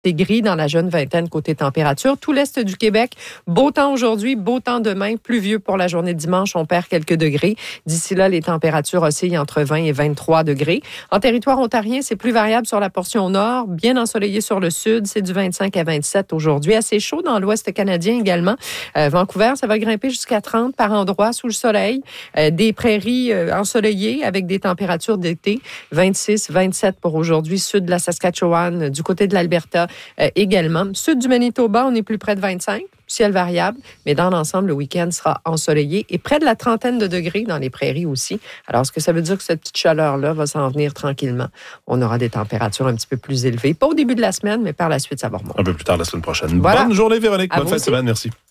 C'est gris dans la jeune vingtaine côté température. Tout l'est du Québec, beau temps aujourd'hui, beau temps demain, pluvieux pour la journée de dimanche. On perd quelques degrés. D'ici là, les températures oscillent entre 20 et 23 degrés. En territoire ontarien, c'est plus variable sur la portion nord, bien ensoleillé sur le sud. C'est du 25 à 27 aujourd'hui. Assez chaud dans l'ouest canadien également. Vancouver, ça va grimper jusqu'à 30 par endroits sous le soleil. Des prairies ensoleillées avec des températures d'été. 26, 27 pour aujourd'hui. Sud de la Saskatchewan, du côté de l'Alberta également. Sud du Manitoba, on est plus près de 25. Ciel variable, mais dans l'ensemble, le week-end sera ensoleillé et près de la trentaine de degrés dans les prairies aussi. Alors, est-ce que ça veut dire que cette petite chaleur-là va s'en venir tranquillement? On aura des températures un petit peu plus élevées. Pas au début de la semaine, mais par la suite, ça va remonter. Un peu plus tard la semaine prochaine. Voilà. Bonne journée, Véronique. À Bonne fin de semaine. Merci.